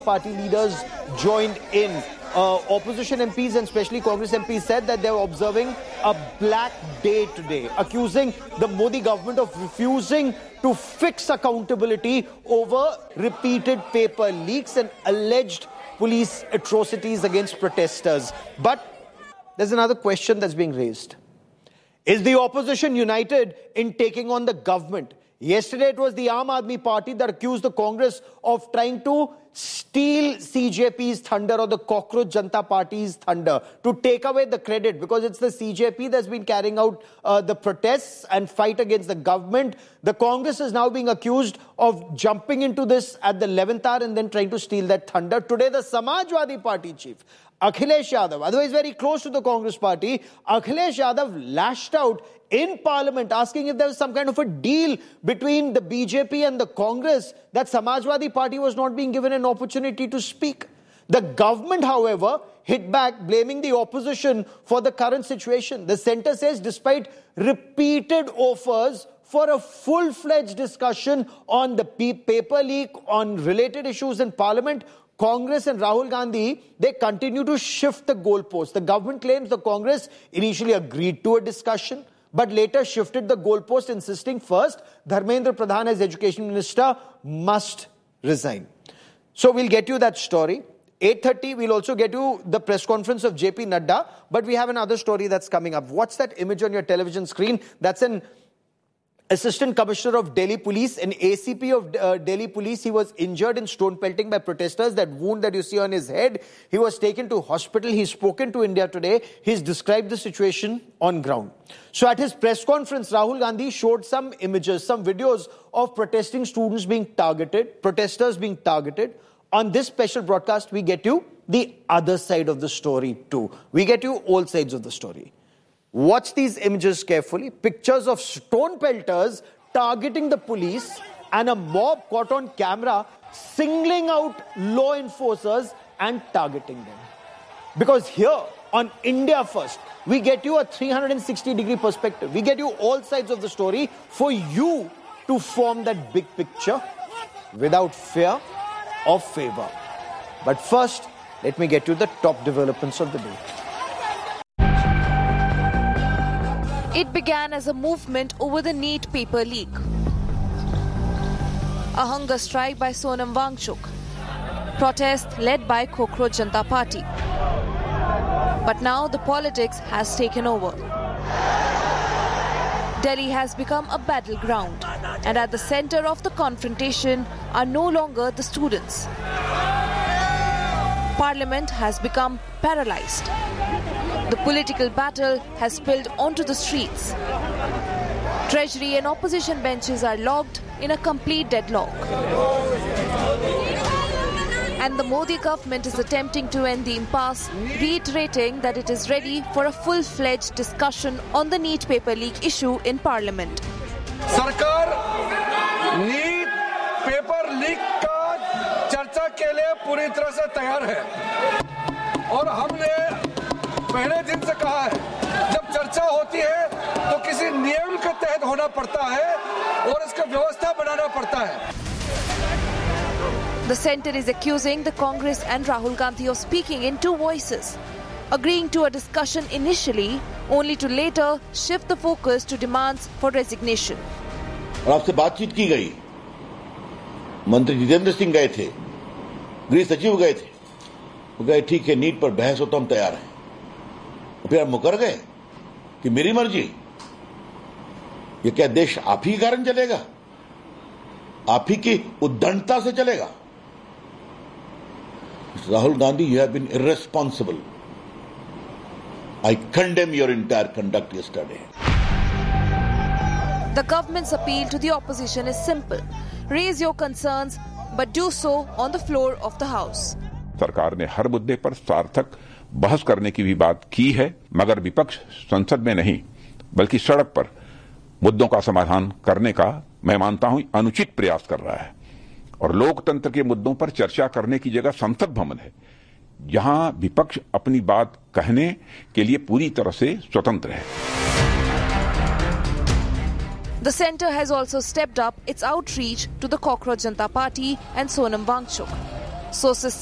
Party leaders joined in. Opposition MPs and especially Congress MPs said that they were observing a black day today, accusing the Modi government of refusing to fix accountability over repeated paper leaks and alleged police atrocities against protesters. But there's another question that's being raised. Is the opposition united in taking on the government? Yesterday it was the Aam Aadmi Party that accused the Congress of trying to steal CJP's thunder or the Cockroach Janata Party's thunder, to take away the credit, because it's the CJP that's been carrying out the protests and fight against the government. The Congress is now being accused of jumping into this at the 11th hour and then trying to steal that thunder. Today the Samajwadi Party chief, Akhilesh Yadav, otherwise very close to the Congress party, Akhilesh Yadav lashed out in Parliament asking if there was some kind of a deal between the BJP and the Congress, that Samajwadi Party was not being given an opportunity to speak. The government, however, hit back, blaming the opposition for the current situation. The centre says despite repeated offers for a full-fledged discussion on the paper leak, on related issues in Parliament, Congress and Rahul Gandhi, they continue to shift the goalposts. The government claims the Congress initially agreed to a discussion, but later shifted the goalpost, insisting first Dharmendra Pradhan as Education Minister must resign. So we'll get you that story. 8:30, we'll also get you the press conference of JP Nadda, but we have another story that's coming up. What's that image on your television screen? That's an Assistant Commissioner of Delhi Police, an ACP of Delhi Police. He was injured in stone pelting by protesters. That wound that you see on his head, he was taken to hospital. He's spoken to India Today. He's described the situation on ground. So at his press conference, Rahul Gandhi showed some images, some videos of protesting students being targeted, protesters being targeted. On this special broadcast, we get you the other side of the story too. We get you all sides of the story. Watch these images carefully. Pictures of stone pelters targeting the police and a mob caught on camera singling out law enforcers and targeting them. Because here on India First, we get you a 360-degree perspective. We get you all sides of the story for you to form that big picture without fear or favor. But first, let me get you the top developments of the day. It began as a movement over the NEET paper leak. A hunger strike by Sonam Wangchuk. Protest led by Cockroach Janata Party. But now the politics has taken over. Delhi has become a battleground, and at the center of the confrontation are no longer the students. Parliament has become paralyzed. The political battle has spilled onto the streets. Treasury and opposition benches are locked in a complete deadlock. And the Modi government is attempting to end the impasse, reiterating that it is ready for a full-fledged discussion on the NEET paper leak issue in Parliament. सरकार NEET paper leak का चर्चा के लिए पूरी तरह से तैयार है और हमने पहले दिन से कहा है जब चर्चा होती है तो किसी नियम के तहत होना पड़ता है और इसका व्यवस्था बनाना पड़ता है. The centre is accusing the Congress and Rahul Gandhi of speaking in two voices, agreeing to a discussion initially only to later shift the focus to demands for resignation. और आपसे बातचीत की गई, मंत्री जितेंद्र सिंह गए थे, गृह सचिव गए थे, वो गए ठीक है नीट पर बहस हो तो हम तैयार हैं. फिर आप मुकर गए कि मेरी मर्जी. ये क्या देश आप ही के कारण चलेगा? आप ही की उद्दंडता से चलेगा? Rahul Gandhi, you have been irresponsible. I condemn your entire conduct yesterday. The government's appeal to the opposition is simple. Raise your concerns, but do so on the floor of the House. सरकार ने हर मुद्दे पर सार्थक बहस करने की भी बात की है, मगर विपक्ष संसद में नहीं बल्कि सड़क पर मुद्दों का समाधान करने का मैं मानता हूं अनुचित प्रयास कर रहा है. और लोकतंत्र के मुद्दों पर चर्चा करने की जगह संसद भवन है, जहां विपक्ष अपनी बात कहने के लिए पूरी तरह से स्वतंत्र है. The centre has also stepped up its outreach to the Cockroach Janata Party and Sonam Wangchuk. Sources